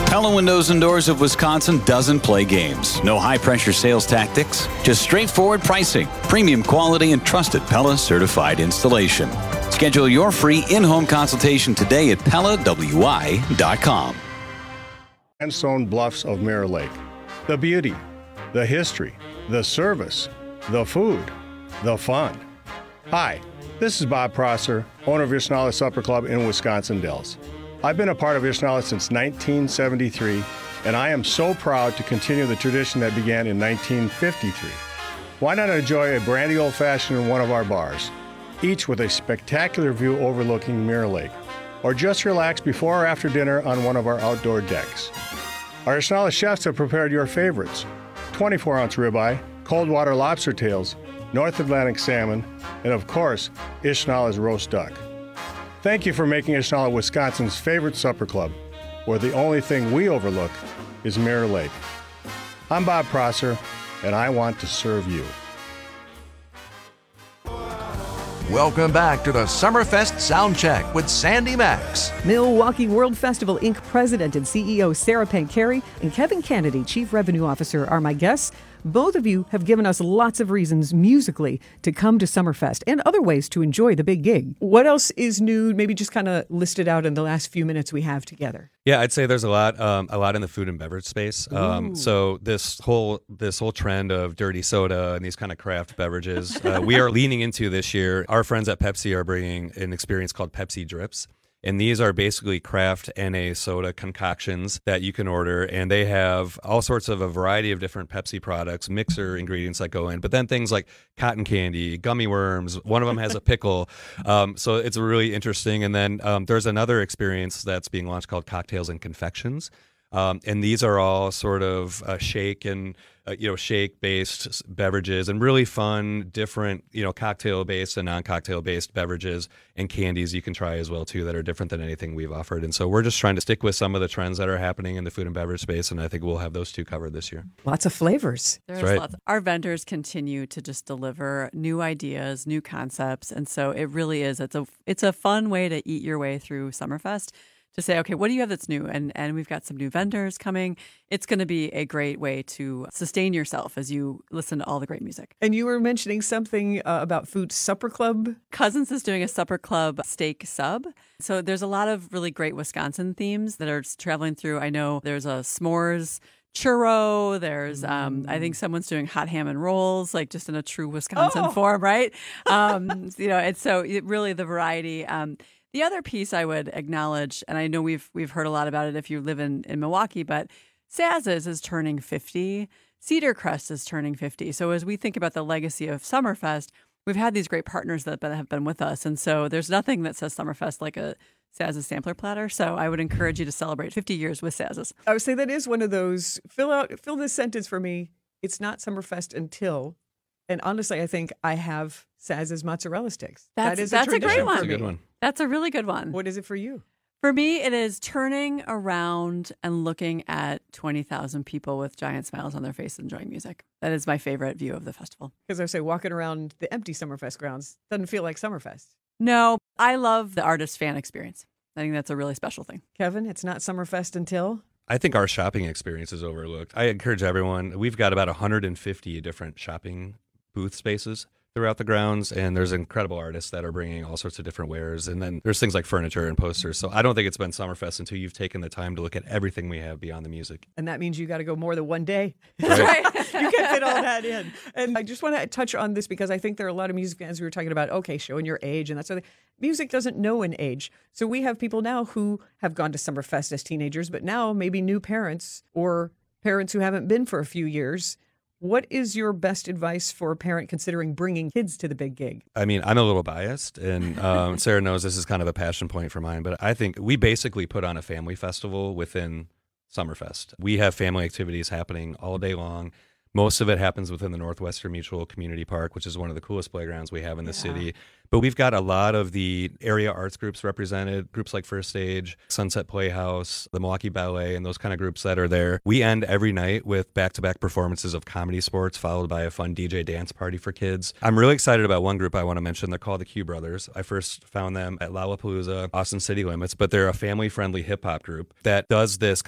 Pella Windows and Doors of Wisconsin doesn't play games. No high-pressure sales tactics, just straightforward pricing, premium quality, and trusted Pella certified installation. Schedule your free in-home consultation today at PellaWI.com. Sandstone Bluffs of Mirror Lake. The beauty, the history, the service, the food, the fun. Hi, this is Bob Prosser, owner of Ishnala Supper Club in Wisconsin Dells. I've been a part of Ishnala since 1973, and I am so proud to continue the tradition that began in 1953. Why not enjoy a brandy old-fashioned in one of our bars, each with a spectacular view overlooking Mirror Lake, or just relax before or after dinner on one of our outdoor decks. Our Ishnala chefs have prepared your favorites: 24-ounce ribeye, cold water lobster tails, North Atlantic salmon, and of course, Ishnala's roast duck. Thank you for making Ishnala Wisconsin's favorite supper club, where the only thing we overlook is Mirror Lake. I'm Bob Prosser, and I want to serve you. Welcome back to the Summerfest Soundcheck with Sandy Max. Milwaukee World Festival Inc. President and CEO Sarah Pancari and Kevin Kennedy, Chief Revenue Officer, are my guests. Both of you have given us lots of reasons musically to come to Summerfest and other ways to enjoy the big gig. What else is new? Maybe just kind of list it out in the last few minutes we have together. Yeah, I'd say there's a lot in the food and beverage space. So this whole trend of dirty soda and these kind of craft beverages, we are leaning into this year. Our friends at Pepsi are bringing an experience called Pepsi Drips. And these are basically craft NA soda concoctions that you can order. And they have all sorts of a variety of different Pepsi products, mixer ingredients that go in, but then things like cotton candy, gummy worms. One of them has a pickle. So it's really interesting. And then there's another experience that's being launched called Cocktails and Confections. And these are all sort of shake-based beverages and really fun, different, cocktail-based and non-cocktail-based beverages and candies you can try as well, too, that are different than anything we've offered. And so we're just trying to stick with some of the trends that are happening in the food and beverage space, and I think we'll have those two covered this year. Lots of flavors. There's right. lots. Our vendors continue to just deliver new ideas, new concepts, and so it really is. It's a fun way to eat your way through Summerfest. To say, okay, what do you have that's new? And we've got some new vendors coming. It's going to be a great way to sustain yourself as you listen to all the great music. And you were mentioning something about Food Supper Club. Cousins is doing a supper club steak sub. So there's a lot of really great Wisconsin themes that are traveling through. I know there's a s'mores churro. There's, I think someone's doing hot ham and rolls, like just in a true Wisconsin form, right? It's really the variety. The other piece I would acknowledge, and I know we've heard a lot about it if you live in Milwaukee, but Saz's is turning 50. Cedar Crest is turning 50. So as we think about the legacy of Summerfest, we've had these great partners that have been with us. And so there's nothing that says Summerfest like a Saz's sampler platter. So I would encourage you to celebrate 50 years with Saz's. I would say that is one of those, fill this sentence for me. It's not Summerfest until, and honestly, I think I have Saz's mozzarella sticks. That's a great one. That's a good one. That's a really good one. What is it for you? For me, it is turning around and looking at 20,000 people with giant smiles on their face enjoying music. That is my favorite view of the festival. Because I say walking around the empty Summerfest grounds doesn't feel like Summerfest. No, I love the artist-fan experience. I think that's a really special thing. Kevin, it's not Summerfest until? I think our shopping experience is overlooked. I encourage everyone. We've got about 150 different shopping booth spaces throughout the grounds, and there's incredible artists that are bringing all sorts of different wares, and then there's things like furniture and posters. So I don't think it's been Summerfest until you've taken the time to look at everything we have beyond the music. And that means you got to go more than one day. That's right. You can't fit all that in. And I just want to touch on this because I think there are a lot of music fans who are talking about, okay, showing your age and that sort of thing. Music doesn't know an age. So we have people now who have gone to Summerfest as teenagers, but now maybe new parents or parents who haven't been for a few years. What is your best advice for a parent considering bringing kids to the big gig? I mean, I'm a little biased, and Sarah knows this is kind of a passion point for mine, but I think we basically put on a family festival within Summerfest. We have family activities happening all day long. Most of it happens within the Northwestern Mutual Community Park, which is one of the coolest playgrounds we have in the city. But we've got a lot of the area arts groups represented, groups like First Stage, Sunset Playhouse, the Milwaukee Ballet, and those kind of groups that are there. We end every night with back-to-back performances of comedy sports, followed by a fun DJ dance party for kids. I'm really excited about one group I want to mention. They're called the Q Brothers. I first found them at Lollapalooza, Austin City Limits, but they're a family-friendly hip-hop group that does this